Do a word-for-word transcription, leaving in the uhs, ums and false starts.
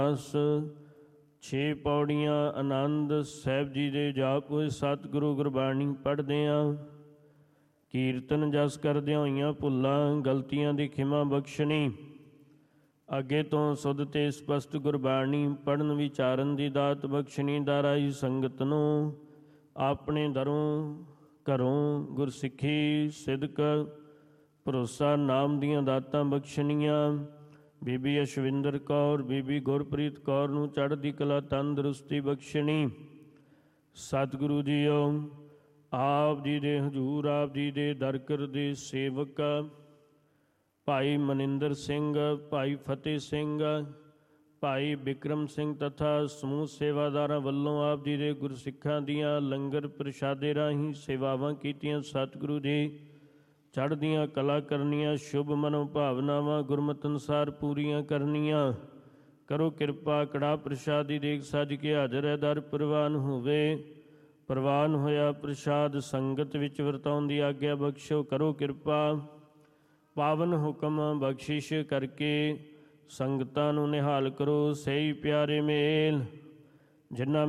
ਛੇ ਪੌੜੀਆਂ ਆਨੰਦ ਸਾਹਿਬ ਜੀ ਦੇ ਜਾਪ ਹੋਏ। ਸਤਿਗੁਰੂ ਗੁਰਬਾਣੀ ਪੜ੍ਹਦਿਆਂ ਕੀਰਤਨ ਜਸ ਕਰਦਿਆਂ ਹੋਈਆਂ ਭੁੱਲਾਂ ਗਲਤੀਆਂ ਦੀ ਖਿਮਾ ਬਖਸ਼ਣੀ। ਅੱਗੇ ਤੋਂ ਸੁਧ ਤੇ ਸਪਸ਼ਟ ਗੁਰਬਾਣੀ ਪੜ੍ਹਨ ਵਿਚਾਰਨ ਦੀ ਦਾਤ ਬਖਸ਼ਣੀ। ਦਾਰਾਈ ਸੰਗਤ ਨੂੰ ਆਪਣੇ ਦਰੋਂ ਘਰੋਂ ਗੁਰਸਿੱਖੀ ਸਿਦਕ ਭਰੋਸਾ ਨਾਮ ਦੀਆਂ ਦਾਤਾਂ ਬਖਸ਼ਣੀਆਂ। ਬੀਬੀ ਅਸ਼ਵਿੰਦਰ ਕੌਰ ਬੀਬੀ ਗੁਰਪ੍ਰੀਤ ਕੌਰ ਨੂੰ ਚੜ੍ਹਦੀ ਕਲਾ ਤੰਦਰੁਸਤੀ ਬਖਸ਼ਣੀ। ਸਤਿਗੁਰੂ ਜੀਓ ਆਪ ਜੀ ਦੇ ਹਜ਼ੂਰ ਆਪ ਜੀ ਦੇ ਦਰਕਰ ਦੇ ਸੇਵਕ ਭਾਈ ਮਨਿੰਦਰ ਸਿੰਘ, ਭਾਈ ਫਤਿਹ ਸਿੰਘ, ਭਾਈ ਬਿਕਰਮ ਸਿੰਘ ਤਥਾ ਸਮੂਹ ਸੇਵਾਦਾਰਾਂ ਵੱਲੋਂ ਆਪ ਜੀ ਦੇ ਗੁਰਸਿੱਖਾਂ ਦੀਆਂ ਲੰਗਰ ਪ੍ਰਸ਼ਾਦੇ ਰਾਹੀਂ ਸੇਵਾਵਾਂ ਕੀਤੀਆਂ। ਸਤਿਗੁਰੂ ਜੀ ਚੜ੍ਹਦੀਆਂ ਕਲਾ ਕਰਨੀਆਂ, ਸ਼ੁਭ ਮਨੋ ਭਾਵਨਾਵਾਂ ਗੁਰਮਤਿ ਅਨੁਸਾਰ ਪੂਰੀਆਂ ਕਰਨੀਆਂ। ਕਰੋ ਕਿਰਪਾ ਕੜਾਹ ਪ੍ਰਸ਼ਾਦੀ ਦੇਖ ਸੱਜ ਕੇ ਹਾਜ਼ਰ ਹੈ ਦਰ ਪ੍ਰਵਾਨ ਹੋਵੇ। ਪ੍ਰਵਾਨ ਹੋਇਆ ਪ੍ਰਸ਼ਾਦ ਸੰਗਤ ਵਿੱਚ ਵਰਤਾਉਣ ਦੀ ਆਗਿਆ ਬਖਸ਼ੋ। ਕਰੋ ਕਿਰਪਾ ਪਾਵਨ ਹੁਕਮ ਬਖਸ਼ਿਸ਼ ਕਰਕੇ ਸੰਗਤਾਂ ਨੂੰ ਨਿਹਾਲ ਕਰੋ। ਸਹੀ ਪਿਆਰੇ ਮੇਲ ਜਿਨ੍ਹਾਂ